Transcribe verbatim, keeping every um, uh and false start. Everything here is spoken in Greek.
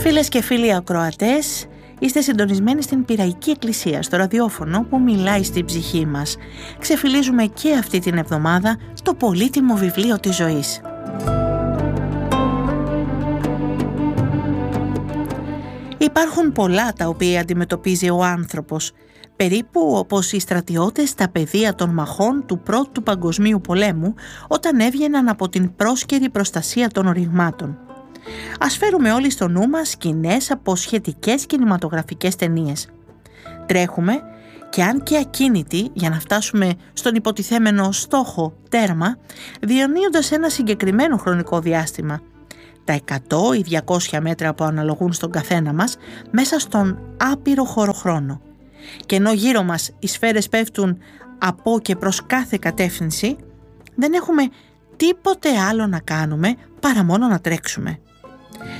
Φίλες και φίλοι ακροατές, είστε συντονισμένοι στην Πειραϊκή Εκκλησία, στο ραδιόφωνο που μιλάει στην ψυχή μας. Ξεφυλίζουμε και αυτή την εβδομάδα το πολύτιμο βιβλίο της ζωής. Υπάρχουν πολλά τα οποία αντιμετωπίζει ο άνθρωπος, περίπου όπως οι στρατιώτες στα πεδία των μαχών του Πρώτου Παγκοσμίου Πολέμου, όταν έβγαιναν από την πρόσκαιρη προστασία των ορυγμάτων. Ας φέρουμε όλοι στο νου μας σκηνές από σχετικές κινηματογραφικές ταινίες. Τρέχουμε και αν και ακίνητοι για να φτάσουμε στον υποτιθέμενο στόχο τέρμα, διανύοντας ένα συγκεκριμένο χρονικό διάστημα. Τα εκατό ή διακόσια μέτρα που αναλογούν στον καθένα μας μέσα στον άπειρο χωροχρόνο. Και ενώ γύρω μας οι σφαίρες πέφτουν από και προς κάθε κατεύθυνση, δεν έχουμε τίποτε άλλο να κάνουμε παρά μόνο να τρέξουμε.